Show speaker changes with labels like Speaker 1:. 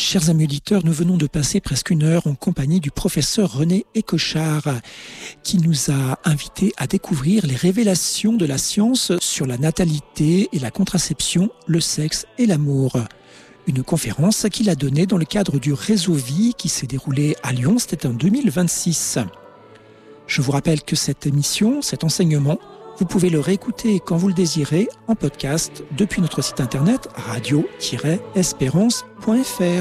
Speaker 1: Chers amis auditeurs, nous venons de passer presque une heure en compagnie du professeur René Écochard qui nous a invités à découvrir les révélations de la science sur la natalité et la contraception, le sexe et l'amour. Une conférence qu'il a donnée dans le cadre du Réseau Vie qui s'est déroulée à Lyon, c'était en 2026. Je vous rappelle que cette émission, cet enseignement, vous pouvez le réécouter quand vous le désirez en podcast depuis notre site internet radio-espérance.fr.